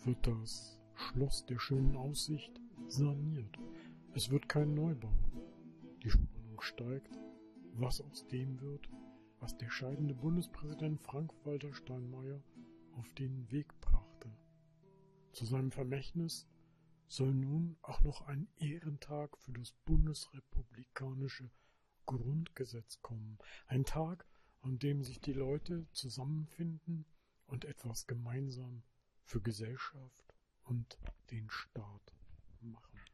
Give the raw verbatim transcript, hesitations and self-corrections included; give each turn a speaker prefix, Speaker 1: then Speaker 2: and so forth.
Speaker 1: wird das Schloss der schönen Aussicht saniert. Es wird kein Neubau. Die Spannung steigt, was aus dem wird, was der scheidende Bundespräsident Frank-Walter Steinmeier auf den Weg brachte. Zu seinem Vermächtnis soll nun auch noch ein Ehrentag für das bundesrepublikanische Grundgesetz kommen. Ein Tag, an dem sich die Leute zusammenfinden und etwas gemeinsam für Gesellschaft und den Staat machen.